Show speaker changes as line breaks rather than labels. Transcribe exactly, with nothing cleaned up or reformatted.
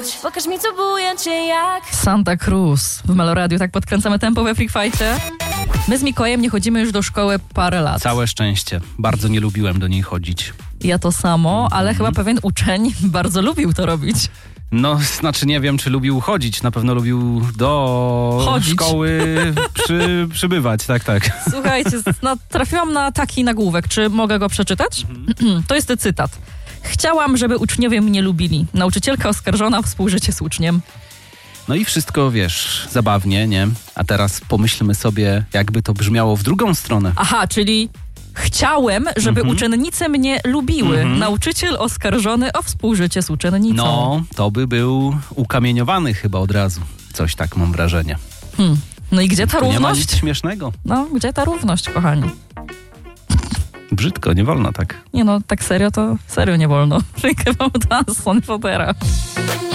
Pokaż mi, co buja cię jak
Santa Cruz w Meloradiu, tak podkręcamy tempo we Freak Fightie. My z Mikołajem nie chodzimy już do szkoły parę lat.
Całe szczęście. Bardzo nie lubiłem do niej chodzić.
Ja to samo, ale chyba pewien uczeń bardzo lubił to robić.
No, znaczy nie wiem, czy lubił chodzić. Na pewno lubił do
Chodzić.
szkoły przy, przybywać, tak, tak.
Słuchajcie, no, trafiłam na taki nagłówek. Czy mogę go przeczytać? To jest cytat. Chciałam, żeby uczniowie mnie lubili. Nauczycielka oskarżona o współżycie z uczniem.
No i wszystko, wiesz, zabawnie, nie? A teraz pomyślmy sobie, jakby to brzmiało w drugą stronę.
Aha, czyli chciałem, żeby
Mhm.
uczennice mnie lubiły.
Mhm.
Nauczyciel oskarżony o współżycie z uczennicą.
No, to by był ukamieniowany chyba od razu. Coś tak mam wrażenie.
Hmm. No i gdzie ta
Tu nie ma
równość?
nic śmiesznego.
No, gdzie ta równość, kochani?
Brzydko, nie wolno tak.
Nie no, tak serio to serio nie wolno. Rękę wam da z Sonfotera.